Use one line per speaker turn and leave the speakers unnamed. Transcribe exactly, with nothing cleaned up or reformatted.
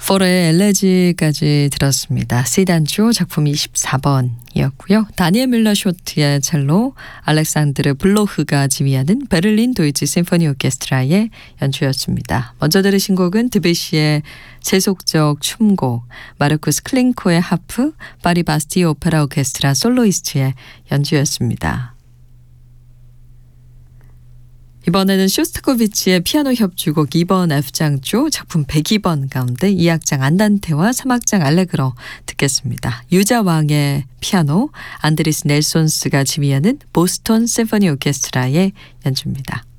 포레의 엘레지까지 들었습니다. 시단조 작품 이십사 번이었고요. 다니엘 뮬러 쇼트의 첼로, 알렉산드르 블로흐가 지휘하는 베를린 도이치 심포니 오케스트라의 연주였습니다. 먼저 들으신 곡은 드뷔시의 세속적 춤곡, 마르쿠스 클링코의 하프, 파리 바스티에 오페라 오케스트라 솔로이스트의 연주였습니다. 이번에는 쇼스타코비치의 피아노 협주곡 이 번 F장조 작품 백이 번 가운데 이 악장 안단테와 삼 악장 알레그로 듣겠습니다. 유자왕의 피아노, 안드리스 넬손스가 지휘하는 보스턴 심포니 오케스트라의 연주입니다.